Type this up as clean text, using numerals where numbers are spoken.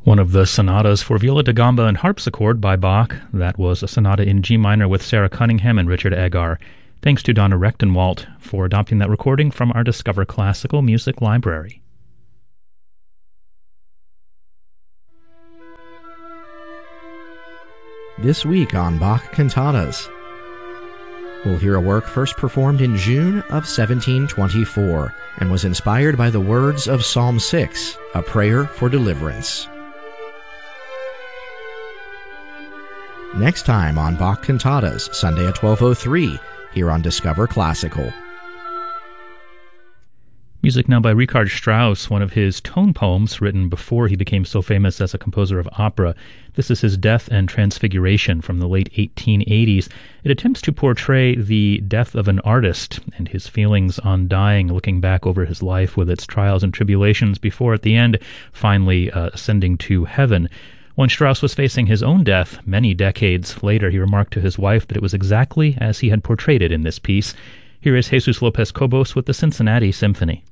One of the sonatas for viola da gamba and harpsichord by Bach. That was a sonata in G minor with Sarah Cunningham and Richard Agar. Thanks to Donna Rechtenwalt for adopting that recording from our Discover Classical Music Library. This week on Bach Cantatas, we'll hear a work first performed in June of 1724 and was inspired by the words of Psalm 6, a prayer for deliverance. Next time on Bach Cantatas, Sunday at 12:03, here on Discover Classical. Music now by Richard Strauss, one of his tone poems written before he became so famous as a composer of opera. This is his Death and Transfiguration from the late 1880s. It attempts to portray the death of an artist and his feelings on dying, looking back over his life with its trials and tribulations before, at the end, finally ascending to heaven. When Strauss was facing his own death many decades later, he remarked to his wife that it was exactly as he had portrayed it in this piece. Here is Jesus Lopez Cobos with the Cincinnati Symphony.